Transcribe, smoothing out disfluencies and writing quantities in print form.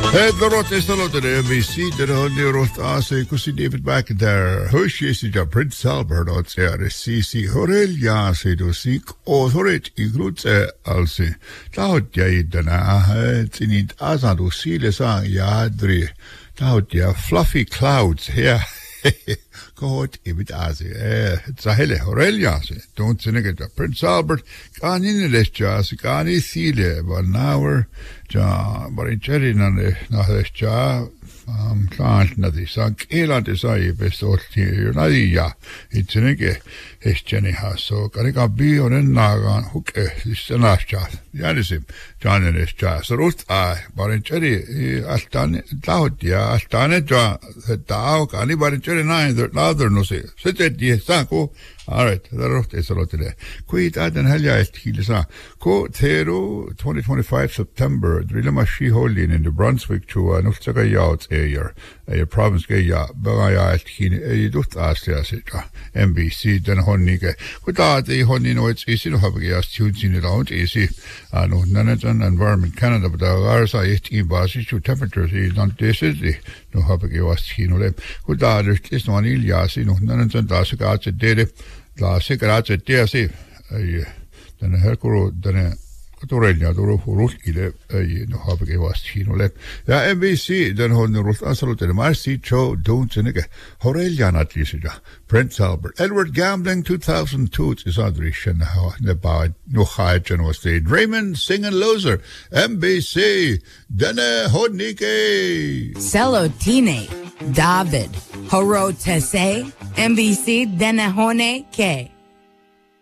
Lorot is the lot of NBC, the Hondirot Ase, Kusi David McIntyre, Hush, Prince Albert, CC, Horelia, do seek, or Horet, includes Alsi. Taut Yaidana, Tinit Azadu, Silesa, Yadri, Taut ya fluffy clouds here. God, ibit azi. Zahele Horelia, don't think Prince Albert, can in the jas, can in Sile, but now we're Baricherin and the Nahesja, plant Nadi, Sank Eland is I best all here, Nadia, it's in a Jenny house, so can I be on a Nagan, hook, is the last jas, Yanisim, John and his jas, the root I, Baricheri, Astan, Dautia, Astane, the Tao, can anybody Cherry 9, the other no say, sit at the Sanko. All right, the road is a lot today. Quit at and Helia is Kilisa. Ko Tero 2025 September, Drillama She Holding in the Brunswick to Nuftaka Yachts Ayer, a province Gaya, Bagaya at Kin, a Dut Asia, NBC, then Honike. Without the Honino, it's easy to have a gas tunes in it out, easy. And Nanajan Environment Canada, but the Garza 18 basis to temperatures is not this is no have a gas Kino. Without this one, Iliasi, no Nanajan Dasaka did. La segrata teasi den herkoro den Torella doro forut ile no habe was chino le ja NBC den hon rot asalote de marsi cho don't nige Horella natisja Prince Albert Edward Gambling 2002 is adrishan ne ba no hajen was the Raymond singing loser NBC den honike Celotine David Horotese NBC Denehone K